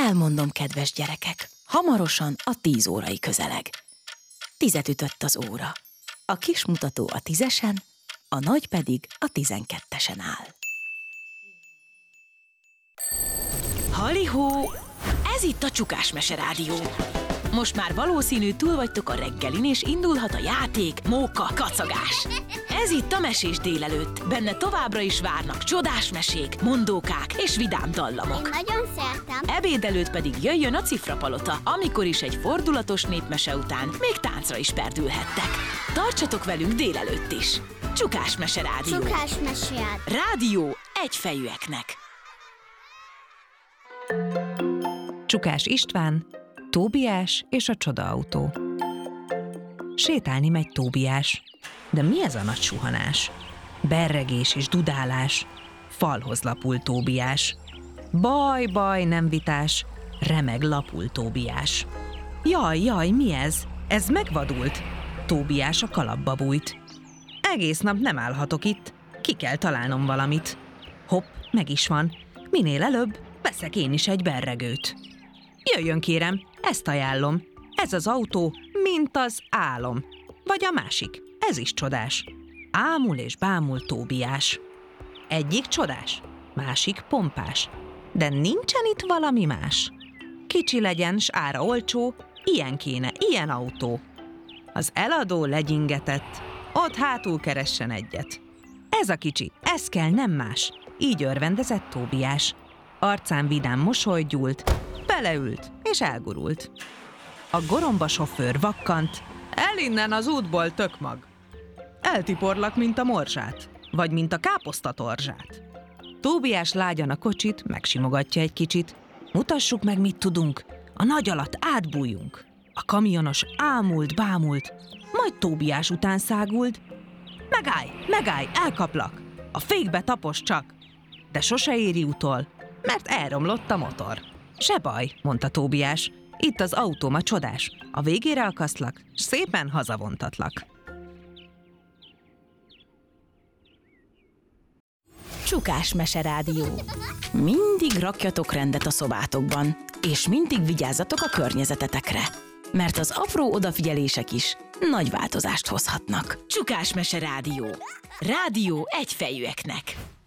Elmondom, kedves gyerekek, hamarosan a 10 órai közeleg. 10 ütött az óra. A kis mutató a 10-esen, a nagy pedig a 12-esen áll. Halihó! Ez itt a Csukás Mese Rádió. Most már valószínű túl vagytok a reggelin, és indulhat a játék, móka, kacagás. Ez itt a Mesés délelőtt. Benne továbbra is várnak csodás mesék, mondókák és vidám dallamok. Én nagyon szeretem. Ebéd előtt pedig jöjjön a Cifrapalota, amikor is egy fordulatos népmese után még táncra is perdülhettek. Tartsatok velünk délelőtt is. Csukás Mese Rádió. Csukás Mese Rádió egyfejűeknek. Csukás István, Tóbiás és a csodaautó. Sétálni megy Tóbiás. De mi ez a nagy suhanás? Berregés és dudálás. Falhoz lapul Tóbiás. Baj, nem vitás. Remeg lapul Tóbiás. Jaj, mi ez? Ez megvadult. Tóbiás a kalapba bújt. Egész nap nem állhatok itt. Ki kell találnom valamit. Hopp, meg is van. Minél előbb veszek én is egy berregőt. Jöjjön kérem, ezt ajánlom. Ez az autó, mint az álom. Vagy a másik, ez is csodás. Ámul és bámul Tóbiás. Egyik csodás, másik pompás. De nincsen itt valami más. Kicsi legyen, s ára olcsó, ilyen kéne, ilyen autó. Az eladó legyingetett, ott hátul keressen egyet. Ez a kicsi, ez kell, nem más. Így örvendezett Tóbiás. Arcán vidám mosoly gyúlt, beleült és elgurult. A goromba sofőr vakkant, el innen az útból, tökmag. Eltiporlak, mint a morzsát, vagy mint a káposztatorzsát. Tóbiás lágyan a kocsit, megsimogatja egy kicsit. Mutassuk meg, mit tudunk, a nagy alatt átbújjunk. A kamionos bámult, majd Tóbiás után szágult. Megállj, elkaplak, a fékbe tapos csak. De sose éri utol, mert elromlott a motor. Se baj, mondta Tóbiás, itt az autóm a csodás. A végére akasztlak, s szépen hazavontatlak. Csukás Mese Rádió. Mindig rakjatok rendet a szobátokban, és mindig vigyázzatok a környezetetekre, mert az apró odafigyelések is nagy változást hozhatnak. Csukás Mese Rádió. Rádió egyfejűeknek.